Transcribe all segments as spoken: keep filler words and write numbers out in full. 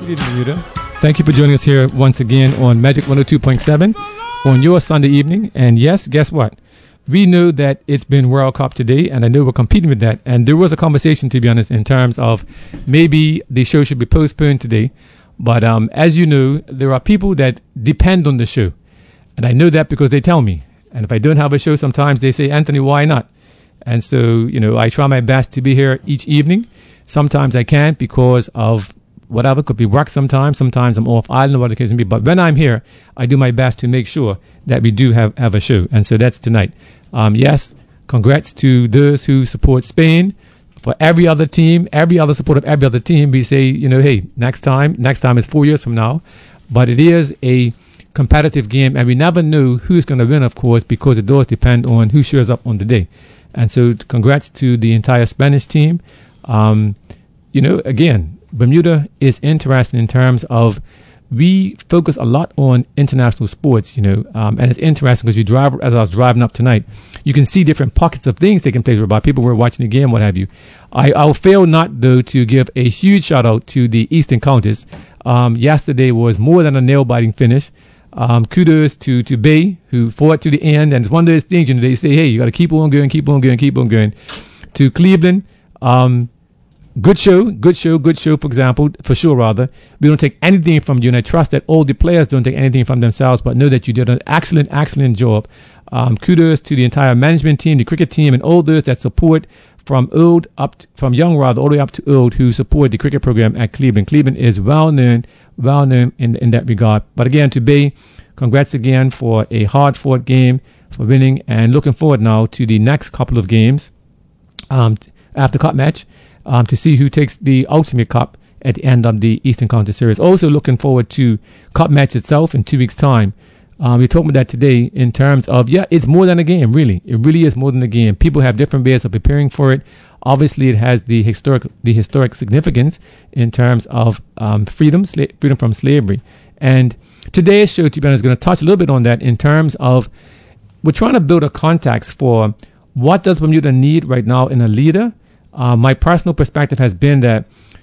Good evening, Bermuda. Thank you for joining us here once again on Magic one oh two point seven on your Sunday evening. And yes, guess what? We know that it's been World Cup today, and I know we're competing with that. And there was a conversation, to be honest, in terms of maybe the show should be postponed today. But um, as you know, there are people that depend on the show. And I know that because they tell me. And if I don't have a show, sometimes they say, Anthony, why not? And so, you know, I try my best to be here each evening. Sometimes I can't because of whatever, could be work sometimes. Sometimes I'm off. I don't know what the case may be. But when I'm here, I do my best to make sure that we do have, have a show. And so that's tonight. Um, yes, congrats to those who support Spain. For every other team, every other support of every other team, we say, you know, hey, next time, next time is four years from now. But it is a competitive game, and we never know who's going to win, of course, because it does depend on who shows up on the day. And so congrats to the entire Spanish team. Um, you know, again, Bermuda is interesting in terms of we focus a lot on international sports, you know, um, and it's interesting because you drive, as I was driving up tonight, you can see different pockets of things taking place whereby people were watching the game, what have you. I, I'll fail not, though, to give a huge shout out to the Eastern Counties. Um, yesterday was more than a nail-biting finish. Um, kudos to, to Bay, who fought to the end. And it's one of those things, you know, they say, hey, you got to keep on going, keep on going, keep on going. To Cleveland, um, good show, good show, good show, for example, for sure, rather. We don't take anything from you, and I trust that all the players don't take anything from themselves, but know that you did an excellent, excellent job. Um, kudos to the entire management team, the cricket team, and all those that support from old up, to, from young rather, all the way up to old, who support the cricket program at Cleveland. Cleveland is well known, well known in, in that regard. But again, to Bay, congrats again for a hard-fought game, for winning, and looking forward now to the next couple of games um, after cup match. Um, to see who takes the ultimate cup at the end of the Eastern County Series. Also looking forward to cup match itself in two weeks' time. Um, we're talking about that today in terms of, yeah, it's more than a game, really. It really is more than a game. People have different ways of preparing for it. Obviously, it has the historic the historic significance in terms of um, freedom, sla- freedom from slavery. And today's show, to be honest, is going to touch a little bit on that in terms of we're trying to build a context for what does Bermuda need right now in a leader. Uh, my personal perspective has been that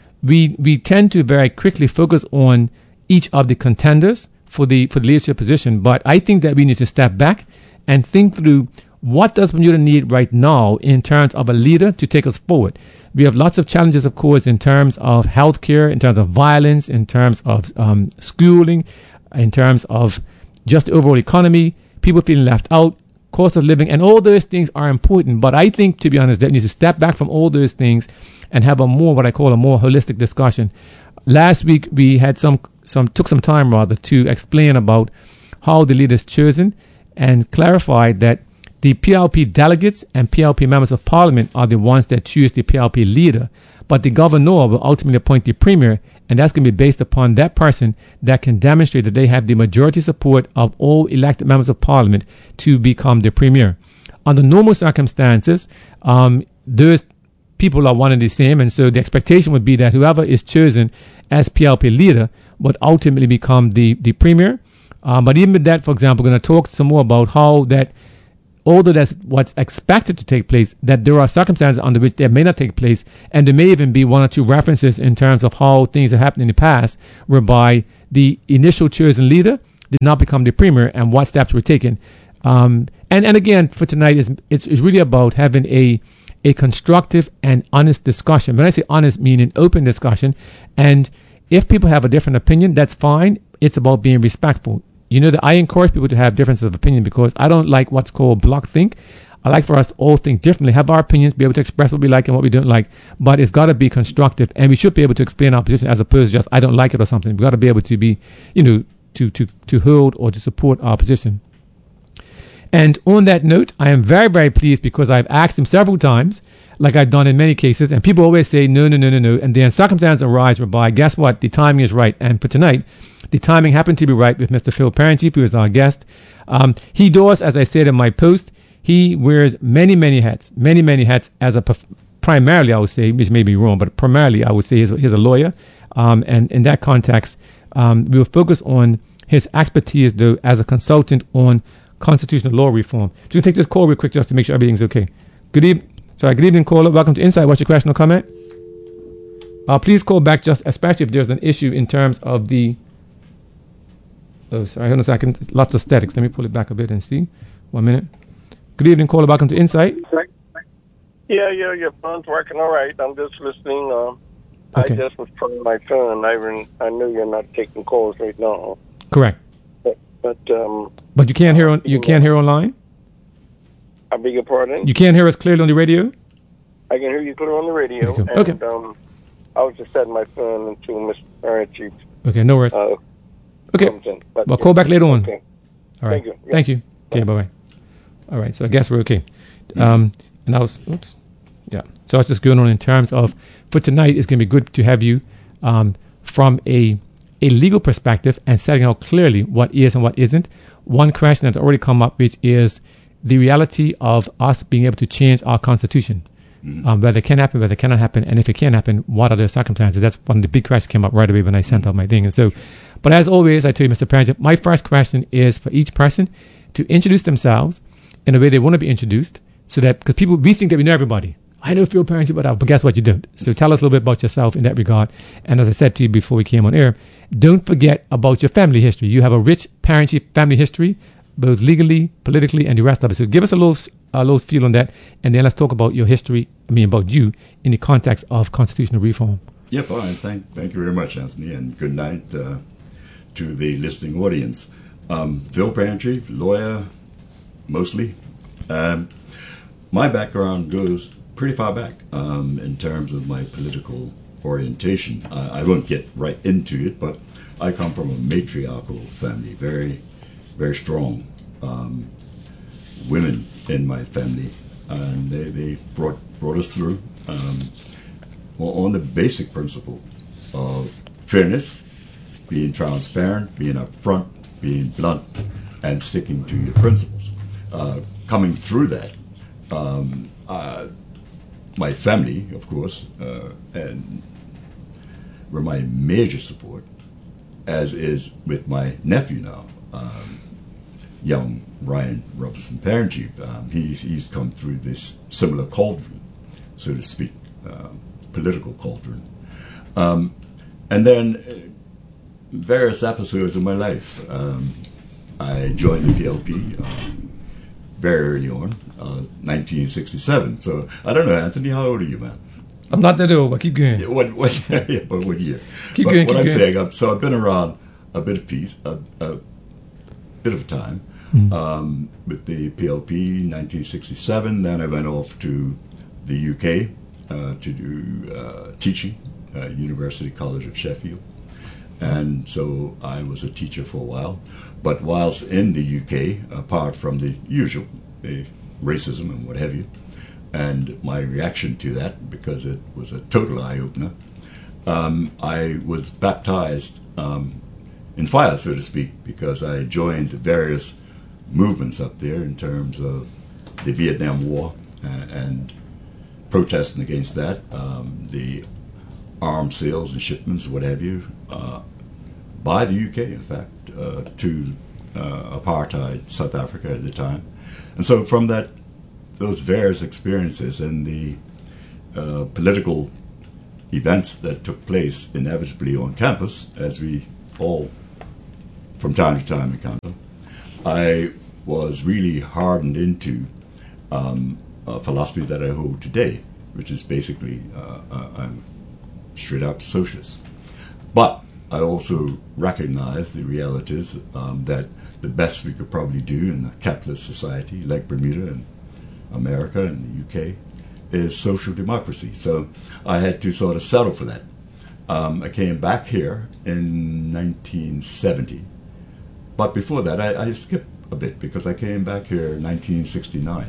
we we tend to very quickly focus on each of the contenders for the for the leadership position, but I think that we need to step back and think through what does Bermuda need right now in terms of a leader to take us forward. We have lots of challenges, of course, in terms of healthcare, in terms of violence, in terms of um, schooling, in terms of just the overall economy, people feeling left out, cost of living, and all those things are important. But I think, to be honest, that we need to step back from all those things and have a more, what I call a more holistic discussion. Last week, we had some, some took some time rather to explain about how the leader is chosen and clarified that the P L P delegates and P L P members of parliament are the ones that choose the P L P leader. But the governor will ultimately appoint the premier, and that's going to be based upon that person that can demonstrate that they have the majority support of all elected members of parliament to become the premier. Under normal circumstances, um, those people are one and the same, and so the expectation would be that whoever is chosen as P L P leader would ultimately become the, the premier. Um, but even with that, for example, we're going to talk some more about how that, although that's what's expected to take place, that there are circumstances under which that may not take place, and there may even be one or two references in terms of how things have happened in the past, whereby the initial chosen leader did not become the premier and what steps were taken. Um, and, and again, for tonight, it's, it's, it's really about having a, a constructive and honest discussion. When I say honest, meaning open discussion, and if people have a different opinion, that's fine. It's about being respectful. You know that I encourage people to have differences of opinion because I don't like what's called block think. I like for us to all think differently, have our opinions, be able to express what we like and what we don't like. But it's got to be constructive, and we should be able to explain our position as opposed to just I don't like it or something. We've got to be able to be, you know, to to to hold or to support our position. And on that note, I am very, very pleased because I've asked him several times, like I've done in many cases, and people always say no, no, no, no, no. And then circumstances arise whereby, guess what? The timing is right. And for tonight, the timing happened to be right with Mister Phil Parentchief, who is our guest. Um, he does, as I said in my post, he wears many, many hats, many, many hats as a, primarily, I would say, which may be wrong, but primarily, I would say he's, he's a lawyer. Um, and in that context, um, we will focus on his expertise, though, as a consultant on constitutional law reform. Do you take this call real quick just to make sure everything's okay? Good evening. Sorry, good evening, caller. Welcome to Insight. What's your question or comment? Uh, please call back, just especially if there's an issue in terms of the. Oh, sorry, hold on a second. Lots of statics. Let me pull it back a bit and see. One minute. Good evening. Caller, welcome to Insight. Yeah, yeah, your phone's working all right. I'm just listening. Um, Okay. I just was trying my phone. I re- I knew you're not taking calls right now. Correct. But, but um, But you can't hear on. You can't hear online. I beg your pardon? You can't hear us clearly on the radio. I can hear you clear on the radio. Okay. And, Okay. um, I was just setting my phone until Mister Parent Chief Okay. No worries. uh, Okay. comes in. But, Well, yeah. call back later on. Okay. All right. Thank you. Yeah. Thank you. Okay. Bye bye. All right. So I guess we're okay. Um, and I was. Oops. Yeah. So I was just going on in terms of for tonight. It's going to be good to have you um, from a a legal perspective and setting out clearly what is and what isn't. One question that's already come up, which is the reality of us being able to change our constitution. Mm-hmm. Um, whether it can happen, whether it cannot happen, and if it can happen, what are the circumstances? That's one of the big questions came up right away when I sent mm-hmm. out my thing. And so, but as always, I tell you, Mister Parent, my first question is for each person to introduce themselves in a way they want to be introduced, so that because people we think that we know everybody. I know Phil Parent, but but guess what? You don't. So tell us a little bit about yourself in that regard. And as I said to you before we came on air, don't forget about your family history. You have a rich parenting family history, both legally, politically, and the rest of it. So give us a little, a little feel on that, and then let's talk about your history. I mean, about you in the context of constitutional reform. Yeah, fine. Thank, thank you very much, Anthony, and good night uh, to the listening audience. Um, Phil Parent, lawyer, mostly. Um, my background goes pretty far back um, in terms of my political orientation. I, I won't get right into it, but I come from a matriarchal family, very, very strong um, women in my family, and they, they brought brought us through um, on the basic principle of fairness, being transparent, being upfront, being blunt, and sticking to your principles. Uh, coming through that, um, uh, my family, of course, uh, and were my major support, as is with my nephew now, um, young Ryan Robertson Parent Chief. Um, he's he's come through this similar cauldron, so to speak, uh, political cauldron, um, and then uh, various episodes of my life. Um, I joined the P L P. Um, very early on, uh, nineteen sixty-seven. So I don't know, Anthony, how old are you, man? I'm not that old, but keep going. Yeah, what, what, yeah, but what year? Keep but going, what keep I'm going. saying, I'm, so I've been around a bit of peace, a, a bit of a time, mm-hmm. um, with the P L P, nineteen sixty-seven. Then I went off to the U K uh, to do uh, teaching, uh, University College of Sheffield. And so I was a teacher for a while. But whilst in the U K, apart from the usual the racism and what have you, and my reaction to that, because it was a total eye-opener, um, I was baptized um, in fire, so to speak, because I joined various movements up there in terms of the Vietnam War uh, and protesting against that, um, the arms sales and shipments, what have you, uh, by the U K, in fact, uh, to uh, apartheid South Africa at the time. And so from that, those various experiences and the uh, political events that took place inevitably on campus, as we all from time to time encounter, I was really hardened into um, a philosophy that I hold today, which is basically uh, uh, I'm straight out socialist. But I also recognize the realities um, that the best we could probably do in a capitalist society like Bermuda and America and the U K is social democracy. So I had to sort of settle for that. Um, I came back here in nineteen seventy. But before that, I, I skipped a bit because I came back here in nineteen sixty-nine.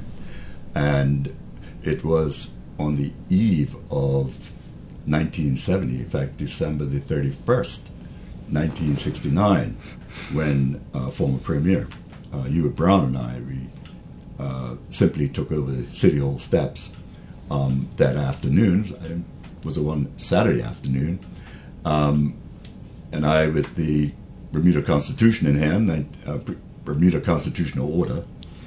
And it was on the eve of nineteen seventy, in fact, December the thirty-first, nineteen sixty-nine, when uh, former Premier uh, Ewart Brown and I, we uh, simply took over the City Hall steps um, that afternoon. It was a one Saturday afternoon. Um, and I, with the Bermuda Constitution in hand, uh, Bermuda Constitutional Order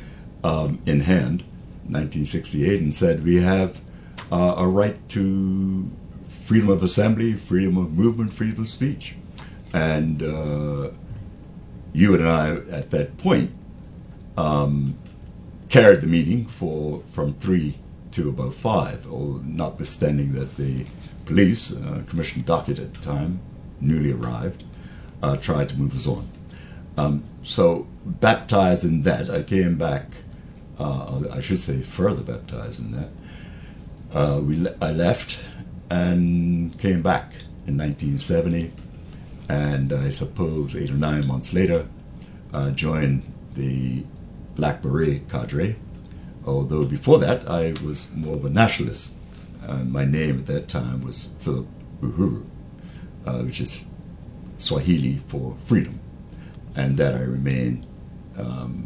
um, in hand, nineteen sixty-eight, and said we have uh, a right to freedom of assembly, freedom of movement, freedom of speech. And uh, you and I, at that point, um, carried the meeting for from three to about five, or notwithstanding that the police, uh, Commissioner Dockett at the time, newly arrived, uh, tried to move us on. Um, so, baptized in that, I came back, uh, I should say further baptized in that. Uh, we le- I left and came back in nineteen seventy, and I suppose eight or nine months later, uh, joined the Black Beret cadre, although before that I was more of a nationalist. Uh, my name at that time was Philip Uhuru, uh, which is Swahili for freedom, and that I remain um,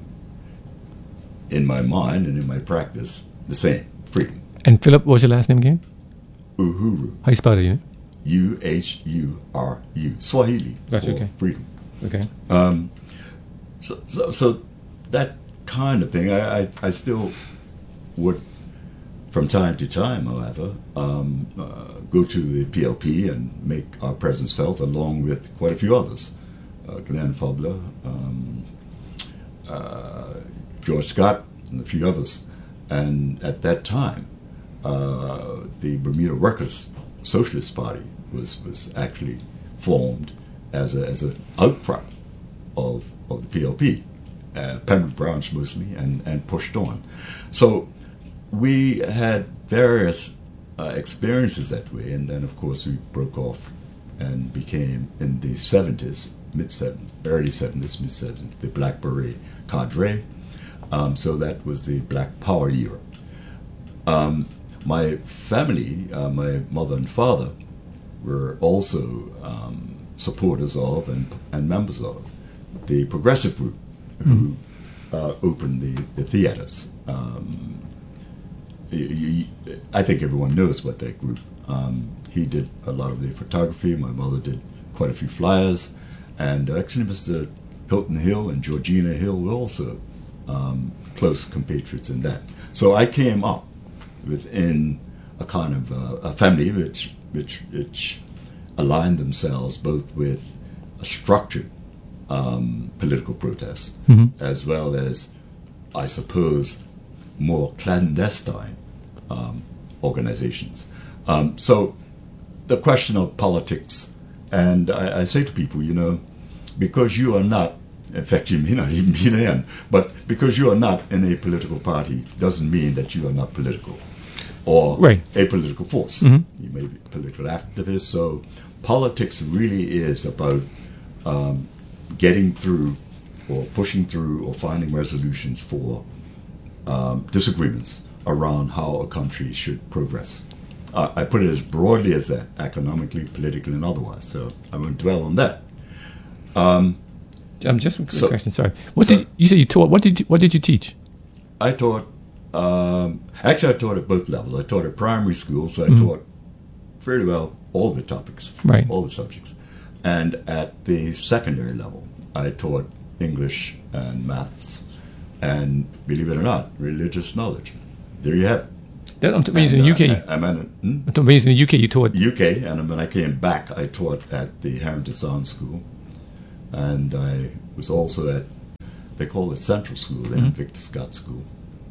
in my mind and in my practice the same, freedom. And Philip, what was your last name again? Uhuru. How you spell it, you know? U H U R U. Swahili Gotcha, for okay. freedom. Okay. Um, so, so, so that kind of thing, I, I, I still would, from time to time, however, um, uh, go to the P L P and make our presence felt, along with quite a few others. Uh, Glenn Fobler, um, uh, George Scott, and a few others. And at that time, uh, the Bermuda Workers' Socialist Party was, was actually formed as a, as an outcrop of, of the P L P, uh, Pembroke branch mostly, and, and pushed on. So we had various uh, experiences that way, and then of course we broke off and became, in the seventies, mid-seventies, early seventies, mid-seventies, the Black Beret cadre. Um, so that was the Black Power era. Um, my family, uh, my mother and father, were also um, supporters of and, and members of the Progressive Group, who uh, opened the, the theaters. Um, you, you, I think everyone knows about that group. Um, he did a lot of the photography. My mother did quite a few flyers. And actually Mister Hilton Hill and Georgina Hill were also um, close compatriots in that. So I came up within a kind of uh, a family which, which, which aligned themselves both with a structured um, political protest, mm-hmm. as well as, I suppose, more clandestine um, organizations. Um, so the question of politics, and I, I say to people, you know, because you are not, in fact, you may not even be in, but because you are not in a political party doesn't mean that you are not political or right. a political force. Mm-hmm. You may be a political activist. So politics really is about um, getting through or pushing through or finding resolutions for um, disagreements around how a country should progress. Uh, I put it as broadly as that, economically, politically, and otherwise. So I won't dwell on that. Um, um, just a quick so, question. Sorry. What so did you, you say you taught? What did you, what did you teach? I taught. Um, actually, I taught at both levels. I taught at primary school, so I mm-hmm. taught fairly well all the topics, right. all the subjects. And at the secondary level, I taught English and maths, and believe it or not, religious knowledge. There you have it. That, I'm amazing. In the U K, I, I'm in, hmm? I'm amazing. In the U K, you taught U K, and when I came back, I taught at the Harrington Sound School, and I was also at, they call it Central School, then mm-hmm. Victor Scott School,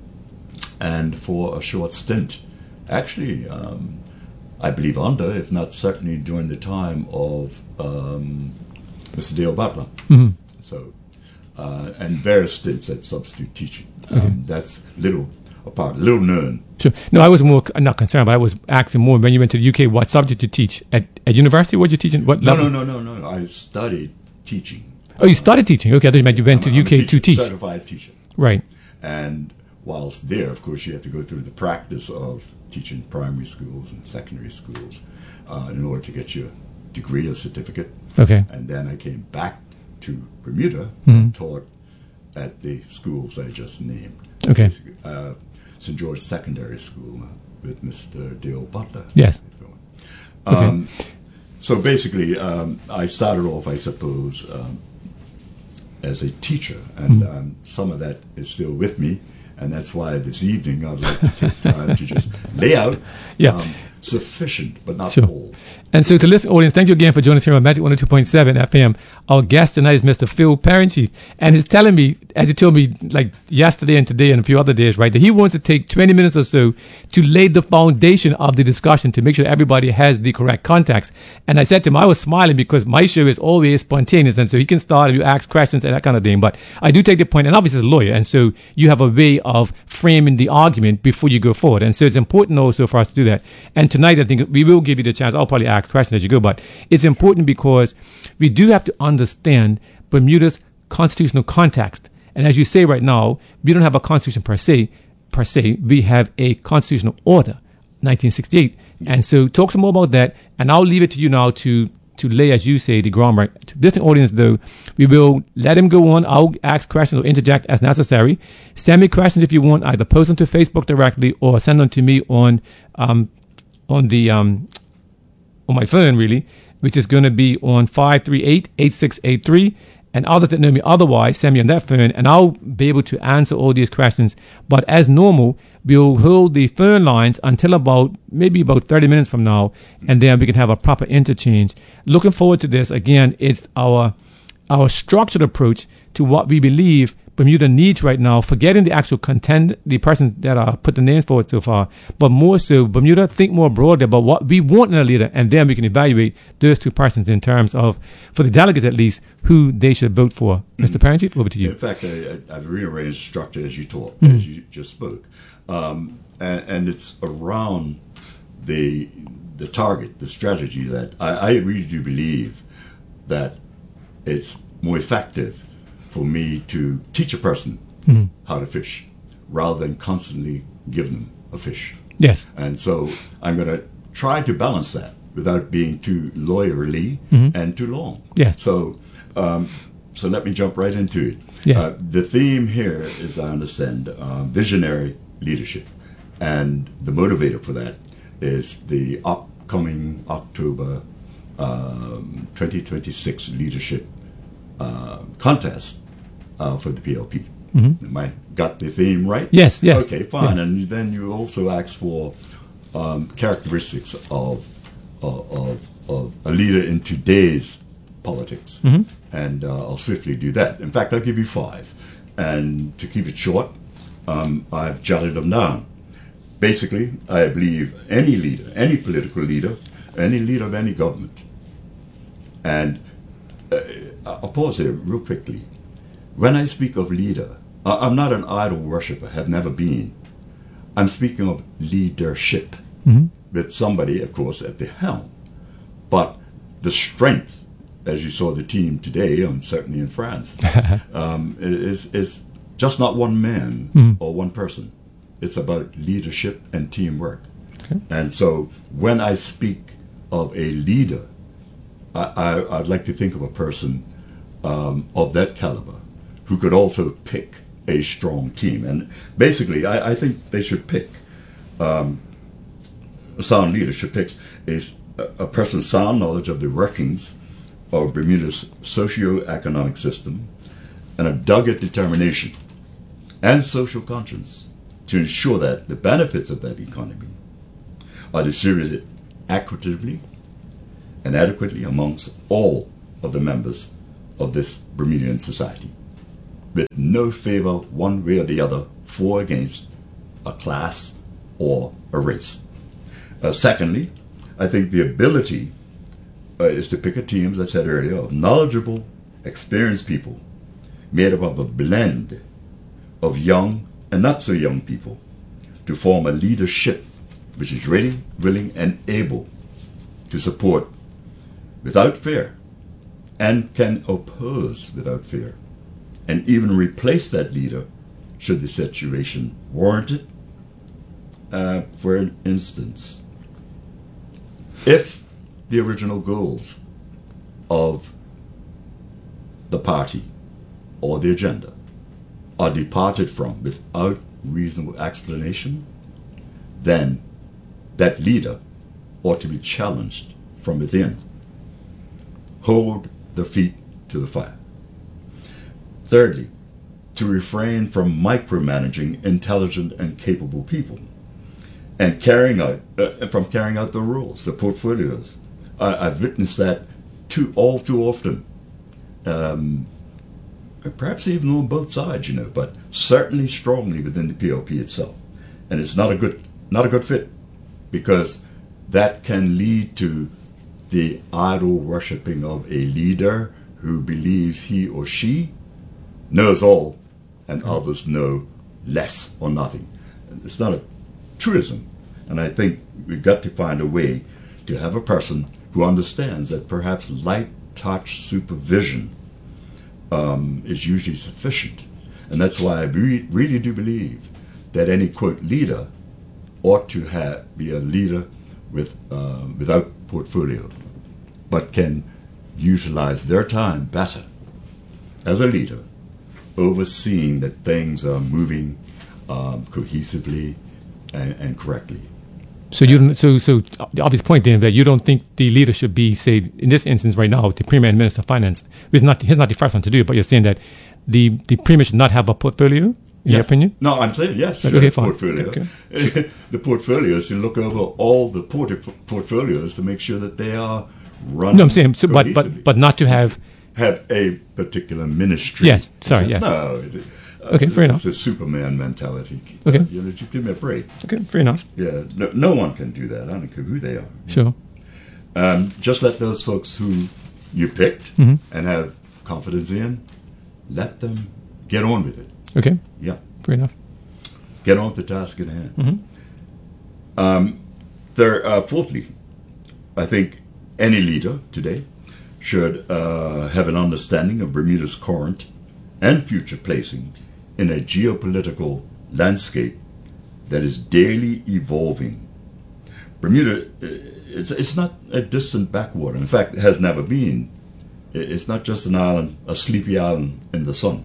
and for a short stint, actually, um, I believe under, if not certainly during the time of um, Mister Dale Butler. Mm-hmm. So, uh, and various stints at substitute teaching. Um, okay. That's little. Apart, little known. Sure. No, I was more not concerned, but I was asking more when you went to the U K. What subject you teach at at university? What you teaching? What no, level? no, no, no, no. I studied teaching. Oh, you started teaching. Okay, I thought you meant you went I'm, to the U K teacher, to teach. Certified teacher. Right. And whilst there, of course, you have to go through the practice of teaching primary schools and secondary schools uh, in order to get your degree or certificate. Okay. And then I came back to Bermuda mm-hmm. and taught at the schools I just named. Okay. Uh, Saint George Secondary School uh, with Mister Dale Butler. Yes. Um, okay. So basically, um, I started off, I suppose, um, as a teacher, and mm-hmm. um, some of that is still with me, and that's why this evening I'd like to take time to just lay out yeah. um, sufficient, but not Sure. all. And so to listen, audience, thank you again for joining us here on Magic one oh two point seven F M. Our guest tonight is Mister Phil Parenti, and he's telling me, as he told me like yesterday and today and a few other days, right, that he wants to take twenty minutes or so to lay the foundation of the discussion to make sure everybody has the correct context. And I said to him, I was smiling because my show is always spontaneous, and so he can start and you ask questions and that kind of thing. But I do take the point, and obviously as a lawyer, and so you have a way of framing the argument before you go forward. And so it's important also for us to do that. And tonight, I think we will give you the chance. I'll probably ask questions as you go, but it's important because we do have to understand Bermuda's constitutional context. And as you say right now, we don't have a constitution per se, per se. We have a constitutional order, nineteen sixty-eight. And so talk some more about that. And I'll leave it to you now to to lay, as you say, the groundwork. To this audience, though, we will let him go on. I'll ask questions or interject as necessary. Send me questions if you want. Either post them to Facebook directly or send them to me on um, on the um, on my phone, really, which is going to be on five three eight, eight six eight three. And others that know me otherwise, send me on that phone, and I'll be able to answer all these questions. But as normal, we'll hold the phone lines until about maybe about thirty minutes from now, and then we can have a proper interchange. Looking forward to this. Again, it's our our structured approach to what we believe Bermuda needs right now, forgetting the actual content, the person that uh, put the names forward so far, but more so, Bermuda, think more broadly about what we want in a leader, and then we can evaluate those two persons in terms of, for the delegates at least, who they should vote for. Mm-hmm. Mister Parenti, over to you. In fact, I, I've rearranged the structure as you talked, Mm-hmm. as you just spoke, um, and, and it's around the the target, the strategy that I, I really do believe that it's more effective for me to teach a person mm-hmm. how to fish rather than constantly give them a fish. Yes. And so I'm going to try to balance that without being too lawyerly mm-hmm. and too long. Yes. So, um, so let me jump right into it. Yes. Uh, the theme here is, I understand, uh, visionary leadership. And the motivator for that is the upcoming October um, twenty twenty-six leadership uh, contest uh, for the P L P. Mm-hmm. Am I got the theme right? Yes, yes. Okay, fine. Yes. And then you also ask for um, characteristics of, of, of, of a leader in today's politics. Mm-hmm. And uh, I'll swiftly do that. In fact, I'll give you five. And to keep it short, um, I've jotted them down. Basically, I believe any leader, any political leader, any leader of any government, and uh, I'll pause there real quickly. When I speak of leader, I'm not an idol worshiper, have never been. I'm speaking of leadership, mm-hmm. with somebody, of course, at the helm. But the strength, as you saw the team today, and certainly in France, um, is, is just not one man mm-hmm. or one person. It's about leadership and teamwork. Okay. And so when I speak of a leader, I, I, I'd like to think of a person um, of that caliber who could also pick a strong team. And basically, I, I think they should pick, um, a sound leader should pick a, a person's sound knowledge of the workings of Bermuda's socio-economic system and a dogged determination and social conscience to ensure that the benefits of that economy are distributed equitably and adequately amongst all of the members of this Bermudian society, with no favor one way or the other for or against a class or a race. Uh, secondly, I think the ability uh, is to pick a team, as I said earlier, of knowledgeable, experienced people made up of a blend of young and not so young people to form a leadership which is ready, willing, and able to support without fear and can oppose without fear and even replace that leader should the situation warrant it. Uh, for instance, if the original goals of the party or the agenda are departed from without reasonable explanation, then that leader ought to be challenged from within. Hold their feet to the fire. Thirdly, to refrain from micromanaging intelligent and capable people and carrying out uh, from carrying out the rules, the portfolios. I, I've witnessed that too all too often. Um, perhaps even on both sides, you know, but certainly strongly within the P L P itself, and it's not a good not a good fit, because that can lead to the idol worshipping of a leader who believes he or she knows all, and others know less or nothing. It's not a truism, and I think we've got to find a way to have a person who understands that perhaps light touch supervision um, is usually sufficient, and that's why I re- really do believe that any quote leader ought to have be a leader with uh, without portfolio, but can utilize their time better as a leader, overseeing that things are moving um, cohesively and, and correctly. So you don't, so so the obvious point then that you don't think the leader should be, say, in this instance right now, the Premier and Minister of Finance, who's not he's not the first one to do it, but you're saying that the the Premier should not have a portfolio, in yeah. your opinion? No, I'm saying yes. Okay, sure, fine. Portfolio. Okay. The portfolio is to look over all the port- portfolios to make sure that they are run. No, I'm saying, so, but but but not to have have a particular ministry. Yes, sorry, yes. No. It, uh, Okay, fair enough. It's a Superman mentality. Okay. Uh, you know, just give me a break. Okay, fair enough. Yeah, no, no one can do that. I don't care who they are. Sure. Um, just let those folks who you picked Mhm. and have confidence in, let them get on with it. Okay, Yeah, fair enough. get on with the task at hand. Mhm. Um, there, uh, fourthly, I think any leader today should uh, have an understanding of Bermuda's current and future placing in a geopolitical landscape that is daily evolving. Bermuda, it's, it's not a distant backwater. In fact, it has never been. It's not just an island, a sleepy island in the sun.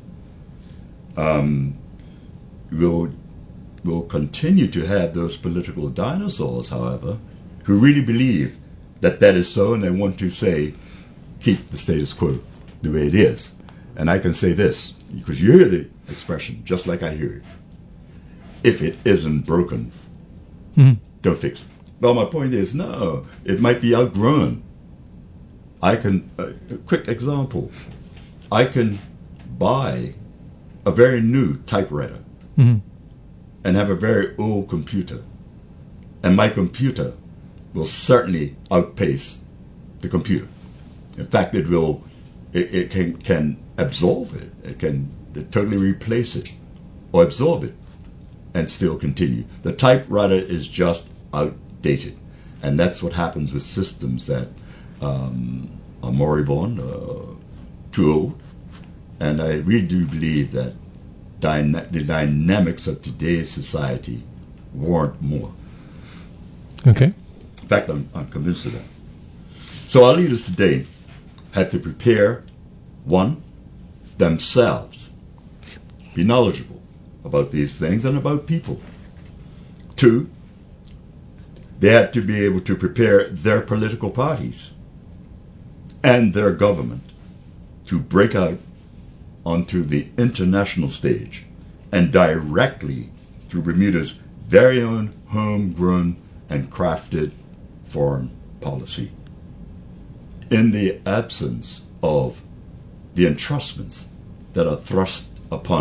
Um, we'll, we'll continue to have those political dinosaurs, however, who really believe that that is so, and they want to say, keep the status quo the way it is. And I can say this, because you hear the expression, just like I hear it. If it isn't broken, Mhm. don't fix it. Well, my point is, no, it might be outgrown. I can, uh, a quick example, I can buy a very new typewriter Mhm. and have a very old computer. And my computer will certainly outpace the computer. In fact, it will, it, it can, can absorb it. It can totally replace it or absorb it and still continue. The typewriter is just outdated. And that's what happens with systems that um, are moribund, uh, too old. And I really do believe that dyna- the dynamics of today's society warrant more. Okay. In fact, I'm, I'm convinced of that. So our leaders today had to prepare, one, themselves, be knowledgeable about these things and about people. Two, they had to be able to prepare their political parties and their government to break out onto the international stage and directly through Bermuda's very own homegrown and crafted foreign policy. In the absence of the entrustments that are thrust upon